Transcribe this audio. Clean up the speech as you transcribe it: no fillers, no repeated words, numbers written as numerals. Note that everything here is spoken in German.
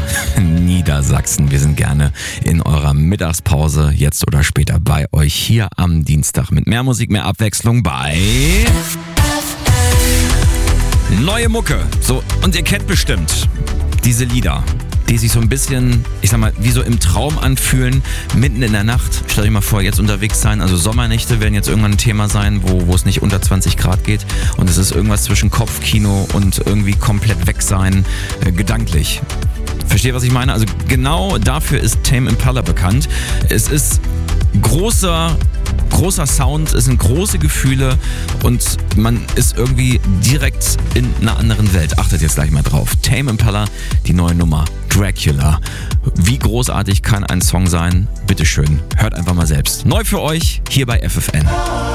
Niedersachsen. Wir sind gerne in eurer Mittagspause, jetzt oder später, bei euch hier am Dienstag mit mehr Musik, mehr Abwechslung bei Neue Mucke. So, und ihr kennt bestimmt diese Lieder, die sich so ein bisschen, ich sag mal, wie so im Traum anfühlen, mitten in der Nacht. Stell dir mal vor, jetzt unterwegs sein, also Sommernächte werden jetzt irgendwann ein Thema sein, wo es nicht unter 20 Grad geht und es ist irgendwas zwischen Kopfkino und irgendwie komplett weg sein, gedanklich. Versteht, was ich meine? Also genau dafür ist Tame Impala bekannt. Es ist großer Sound, es sind große Gefühle und man ist irgendwie direkt in einer anderen Welt. Achtet jetzt gleich mal drauf. Tame Impala, die neue Nummer, Dracula. Wie großartig kann ein Song sein? Bitteschön, hört einfach mal selbst. Neu für euch, hier bei FFN.